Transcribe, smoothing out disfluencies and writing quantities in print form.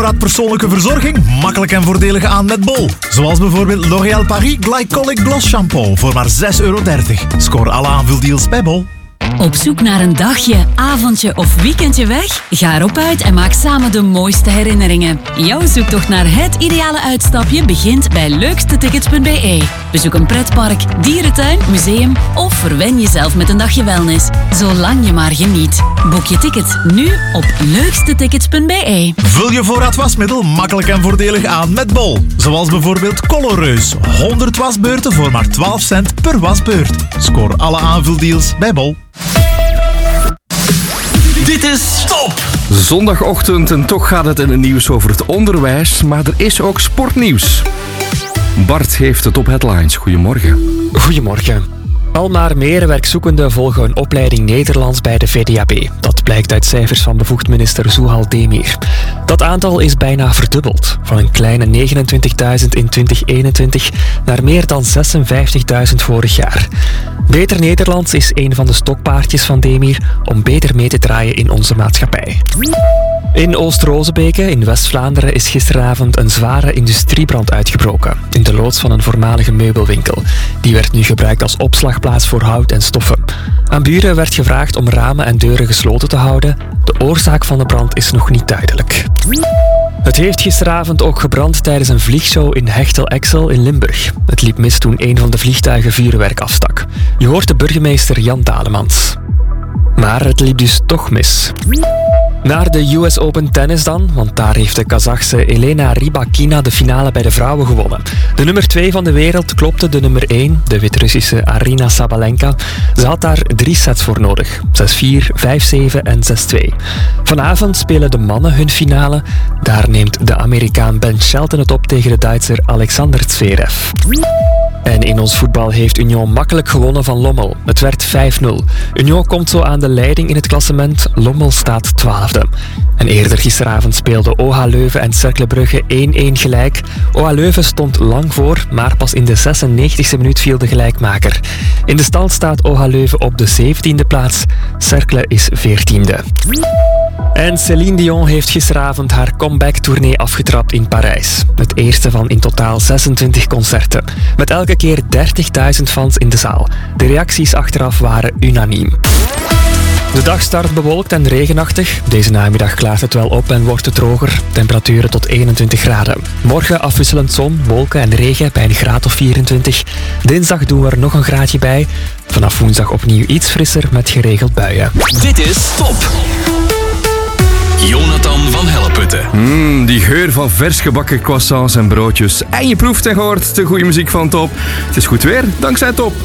Voorraad persoonlijke verzorging, makkelijk en voordelig aan met Bol. Zoals bijvoorbeeld L'Oréal Paris Glycolic Gloss Shampoo voor maar €6,30. Scoor alle aanvuldeals bij Bol. Op zoek naar een dagje, avondje of weekendje weg? Ga erop uit en maak samen de mooiste herinneringen. Jouw zoektocht naar het ideale uitstapje begint bij leukstetickets.be. Bezoek een pretpark, dierentuin, museum of verwen jezelf met een dagje wellness. Zolang je maar geniet. Boek je ticket nu op leukstetickets.be. Vul je voorraad wasmiddel makkelijk en voordelig aan met Bol. Zoals bijvoorbeeld Colorreus. 100 wasbeurten voor maar 12 cent per wasbeurt. Scoor alle aanvuldeals bij Bol. Dit is Top! Zondagochtend en toch gaat het in het nieuws over het onderwijs, maar er is ook sportnieuws. Bart heeft de top-headlines. Goedemorgen. Goedemorgen. Al maar meer werkzoekenden volgen een opleiding Nederlands bij de VDAB. Dat blijkt uit cijfers van bevoegd minister Zuhal Demir. Dat aantal is bijna verdubbeld. Van een kleine 29.000 in 2021 naar meer dan 56.000 vorig jaar. Beter Nederlands is een van de stokpaardjes van Demir om beter mee te draaien in onze maatschappij. In Oost-Rozebeke in West-Vlaanderen is gisteravond een zware industriebrand uitgebroken in de loods van een voormalige meubelwinkel. Die werd nu gebruikt als opslagplaats voor hout en stoffen. Aan buren werd gevraagd om ramen en deuren gesloten te houden. De oorzaak van de brand is nog niet duidelijk. Het heeft gisteravond ook gebrand tijdens een vliegshow in Hechtel-Exel in Limburg. Het liep mis toen een van de vliegtuigen vuurwerk afstak. Je hoort de burgemeester Jan Dalemans. Maar het liep dus toch mis. Naar de US Open tennis dan, want daar heeft de Kazachse Elena Rybakina de finale bij de vrouwen gewonnen. De nummer 2 van de wereld klopte de nummer 1, de Wit-Russische Aryna Sabalenka. Ze had daar 3 sets voor nodig. 6-4, 5-7 en 6-2. Vanavond spelen de mannen hun finale. Daar neemt de Amerikaan Ben Shelton het op tegen de Duitser Alexander Zverev. En in ons voetbal heeft Union makkelijk gewonnen van Lommel. Het werd 5-0. Union komt zo aan de leiding in het klassement. Lommel staat 12e. En eerder gisteravond speelden OH Leuven en Cercle Brugge 1-1 gelijk. OH Leuven stond lang voor, maar pas in de 96e minuut viel de gelijkmaker. In de stand staat OH Leuven op de 17e plaats. Cercle is 14e. En Céline Dion heeft gisteravond haar comeback-tournee afgetrapt in Parijs. Het eerste van in totaal 26 concerten. Met elke keer 30.000 fans in de zaal. De reacties achteraf waren unaniem. De dag start bewolkt en regenachtig. Deze namiddag klaart het wel op en wordt het droger. Temperaturen tot 21 graden. Morgen afwisselend zon, wolken en regen bij een graad of 24. Dinsdag doen we er nog een graadje bij. Vanaf woensdag opnieuw iets frisser met geregeld buien. Dit is Top! Jonathan van Helleputte. Die geur van vers gebakken croissants en broodjes. En je proeft en hoort de goede muziek van Top. Het is goed weer, dankzij Top.